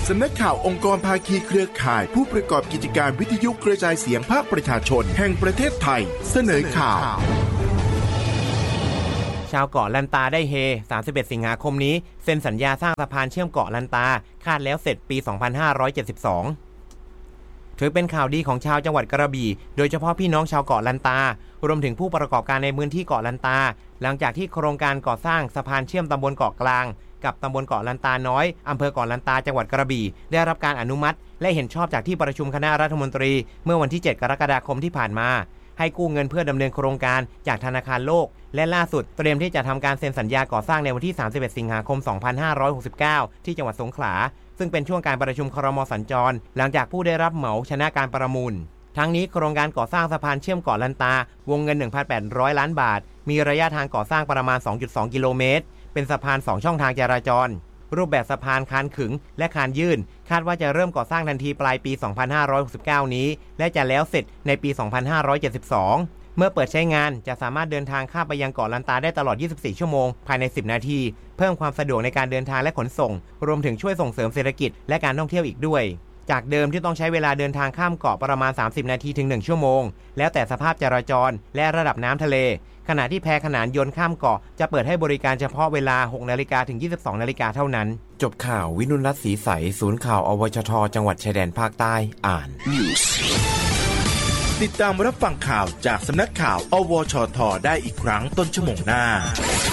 สำนักข่าวองค์กรภาคีเครือข่ายผู้ประกอบกิจการวิทยุกระจายเสียงภาคประชาชนแห่งประเทศไทยเสนอข่าวชาวเกาะลันตาได้เฮ31สิงหาคมนี้เซ็นสัญญาสร้างสะพานเชื่อมเกาะลันตาคาดแล้วเสร็จปี 2572ถือเป็นข่าวดีของชาวจังหวัดกระบี่โดยเฉพาะพี่น้องชาวเกาะลันตารวมถึงผู้ประกอบการในพื้นที่เกาะลันตาหลังจากที่โครงการก่อสร้างสะพานเชื่อมตำบลเกาะกลางกับตำบลเกาะลันตาน้อยอำเภอเกาะลันตาจังหวัดกระบี่ได้รับการอนุมัติและเห็นชอบจากที่ประชุมคณะรัฐมนตรีเมื่อวันที่ 7 กรกฎาคมที่ผ่านมาให้กู้เงินเพื่อดำเนินโครงการจากธนาคารโลกและล่าสุดเตรียมที่จะทำการเซ็นสัญญาก่อสร้างในวันที่ 31 สิงหาคม 2569 ที่จังหวัดสงขลาซึ่งเป็นช่วงการประชุมครม.สัญจรหลังจากผู้ได้รับเหมาชนะการประมูลทั้งนี้โครงการก่อสร้างสะพานเชื่อมเกาะลันตาวงเงิน 1,800 ล้านบาทมีระยะทางก่อสร้างประมาณ 2.2 กิโลเมตรเป็นสะพาน2ช่องทางจราจรรูปแบบสะพานคานขึงและคานยื่นคาดว่าจะเริ่มก่อสร้างทันทีปลายปี 2569 นี้และจะแล้วเสร็จในปี 2572 เมื่อเปิดใช้งานจะสามารถเดินทางข้ามไปยังเกาะลันตาได้ตลอด 24 ชั่วโมงภายใน 10 นาทีเพิ่มความสะดวกในการเดินทางและขนส่งรวมถึงช่วยส่งเสริมเศรษฐกิจและการท่องเที่ยวอีกด้วยจากเดิมที่ต้องใช้เวลาเดินทางข้ามเกาะประมาณ 30 นาทีถึง 1 ชั่วโมงแล้วแต่สภาพจราจรและระดับน้ำทะเลขณะที่แพขนานยนต์ข้ามเกาะจะเปิดให้บริการเฉพาะเวลา 6 นาฬิกาถึง 22 นาฬิกาเท่านั้นจบข่าววินุรัตน์ศรีใสศูนย์ข่าวอวชทจังหวัดชายแดนภาคใต้อ่านติดตามรับฟังข่าวจากสำนักข่าวอวชทได้อีกครั้งต้นชั่วโมงหน้า